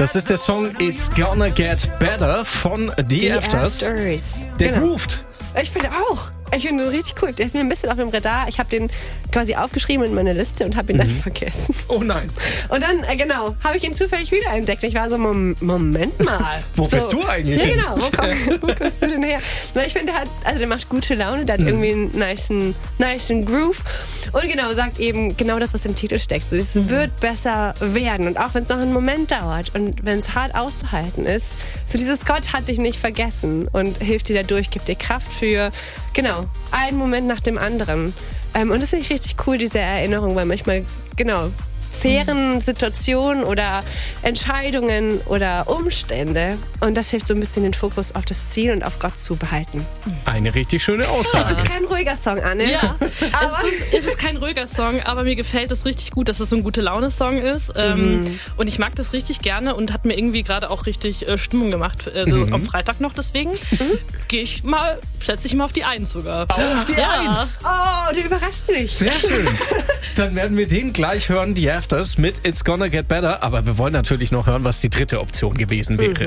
Das ist der Song It's Gonna Get Better von The Afters. Der groovt. Ich finde auch. Ich finde ihn richtig cool. Der ist mir ein bisschen auf dem Radar. Ich habe den quasi aufgeschrieben in meine Liste und habe ihn dann vergessen. Oh nein. Und dann, habe ich ihn zufällig wiederentdeckt. Ich war so, Moment mal. Wo bist du eigentlich? Ja, genau. Wo kommst du denn her? Weil ich finde, der macht gute Laune, der hat irgendwie einen nicen Groove. Und genau, sagt eben genau das, was im Titel steckt. So, es wird besser werden. Und auch wenn es noch einen Moment dauert und wenn es hart auszuhalten ist, so dieses Gott hat dich nicht vergessen und hilft dir dadurch, gibt dir Kraft für, einen Moment nach dem anderen. Und das finde ich richtig cool, diese Erinnerung, weil manchmal, fairen Situationen oder Entscheidungen oder Umstände. Und das hilft so ein bisschen den Fokus auf das Ziel und auf Gott zu behalten. Eine richtig schöne Aussage. Es ist kein ruhiger Song, Anne. Ja, es ist kein ruhiger Song, aber mir gefällt es richtig gut, dass es so ein Gute-Laune-Song ist. Und ich mag das richtig gerne und hat mir irgendwie gerade auch richtig Stimmung gemacht. Am Freitag noch, deswegen schätze ich mal auf die 1 sogar. Auf die 1! Oh, du überrascht mich. Sehr schön. Dann werden wir den gleich hören, die Afters mit It's Gonna Get Better. Aber wir wollen natürlich noch hören, was die dritte Option gewesen wäre.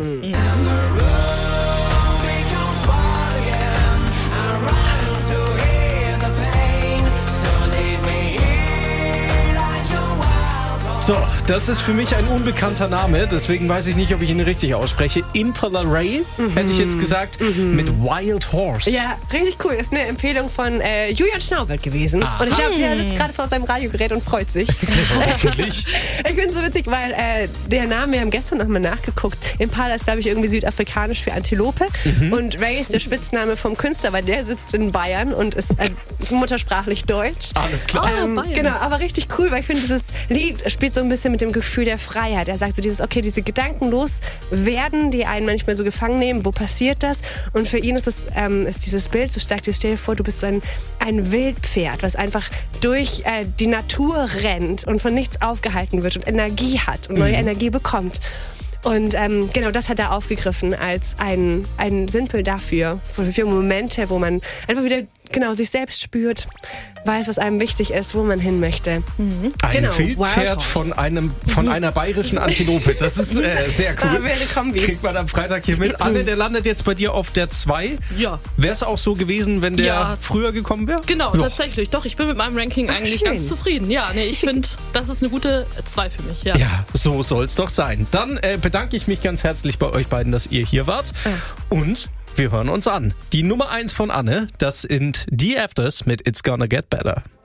So, das ist für mich ein unbekannter Name, deswegen weiß ich nicht, ob ich ihn richtig ausspreche. Impala Ray, hätte ich jetzt gesagt, mit Wild Horse. Ja, richtig cool. Ist eine Empfehlung von Julian Schnaubert gewesen. Aha. Und ich glaube, der sitzt gerade vor seinem Radiogerät und freut sich. Hoffentlich. Ich finde es so witzig, weil der Name, wir haben gestern nochmal nachgeguckt, Impala ist, glaube ich, irgendwie südafrikanisch für Antilope. Und Ray ist der Spitzname vom Künstler, weil der sitzt in Bayern und ist muttersprachlich deutsch. Alles klar. Genau, aber richtig cool, weil ich finde, dieses Lied spielt so ein bisschen mit dem Gefühl der Freiheit. Er sagt so diese Gedanken loswerden, die einen manchmal so gefangen nehmen. Wo passiert das? Und für ihn ist dieses Bild so stark. Stell dir vor, du bist so ein Wildpferd, was einfach durch die Natur rennt und von nichts aufgehalten wird und Energie hat und neue Energie bekommt. Und das hat er aufgegriffen als ein Sinnbild dafür, für Momente, wo man einfach wieder sich selbst spürt, weiß, was einem wichtig ist, wo man hin möchte. Ein Wildpferd von einer bayerischen Antilope. Das ist sehr cool. Kriegt man am Freitag hier mit. Anne, der landet jetzt bei dir auf der 2. Ja. Wäre es auch so gewesen, wenn der früher gekommen wäre? Genau, tatsächlich. Doch, ich bin mit meinem Ranking eigentlich ganz zufrieden. Ja, ich finde, das ist eine gute 2 für mich. Ja, so soll es doch sein. Dann bedanke ich mich ganz herzlich bei euch beiden, dass ihr hier wart. Und wir hören uns an. Die Nummer 1 von Anne, das sind The Afters mit It's Gonna Get Better.